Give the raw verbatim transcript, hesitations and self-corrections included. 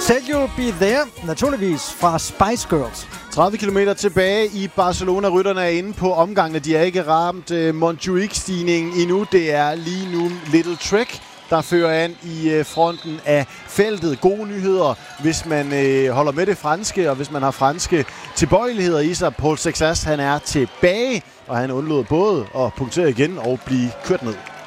Said You'll Be There, naturligvis fra Spice Girls. tredive kilometer tilbage i Barcelona. Rytterne er inde på omgangene. De er ikke ramt uh, Montjuic-stigningen endnu. Det er lige nu Little Trek, der fører an i uh, fronten af feltet. Gode nyheder, hvis man uh, holder med det franske, og hvis man har franske tilbøjeligheder i sig. Paul Sexas, han er tilbage, og han undlod både at punktere igen og blive kørt ned.